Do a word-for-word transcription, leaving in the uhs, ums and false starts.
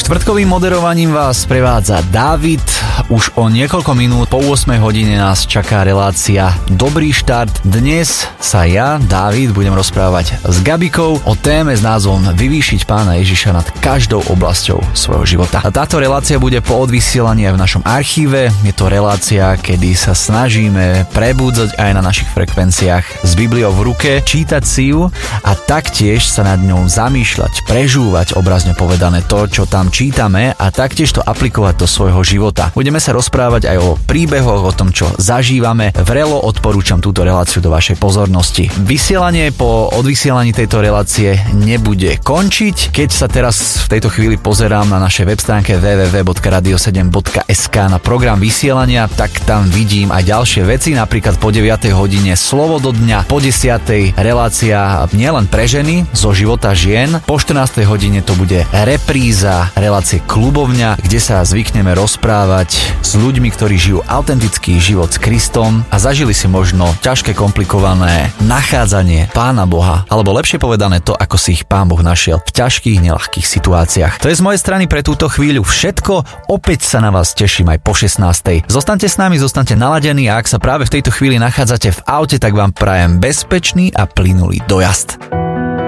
Štvrtkovým moderovaním vás prevádza Dávid. Už o niekoľko minút po ôsmej hodine nás čaká relácia Dobrý štart. Dnes sa ja, Dávid, budem rozprávať s Gabikou o téme s názvom Vyvýšiť Pána Ježiša nad každou oblasťou svojho života. A táto relácia bude po odvysielaní aj v našom archíve. Je to relácia, kedy sa snažíme prebúdzať aj na našich frekvenciách s Bibliou v ruke, čítať si ju a taktiež sa nad ňou zamýšľať, prežúvať, obrazne povedané, to, čo tam čítame a taktiež to aplikovať do svojho života. Budeme sa rozprávať aj o príbehoch, o tom, čo zažívame. Vrelo odporúčam túto reláciu do vašej pozornosti. Vysielanie po odvysielaní tejto relácie nebude končiť. Keď sa teraz v tejto chvíli pozerám na našej web stránke w w w bodka radio sedem bodka es ká na program vysielania, tak tam vidím aj ďalšie veci, napríklad po deviatej hodine Slovo do dňa, po desiatej relácia nielen pre ženy zo života žien, po štrnástej hodine to bude repríza relácie Klubovňa, kde sa zvykneme rozprávať s ľuďmi, ktorí žijú autentický život s Kristom a zažili si možno ťažké, komplikované nachádzanie Pána Boha, alebo lepšie povedané to, ako si ich Pán Boh našiel v ťažkých, neľahkých situáciách. To je z mojej strany pre túto chvíľu všetko. Opäť sa na vás teším aj po šestnástej. Zostaňte s nami, zostaňte naladení a ak sa práve v tejto chvíli nachádzate v aute, tak vám prajem bezpečný a plynulý dojazd.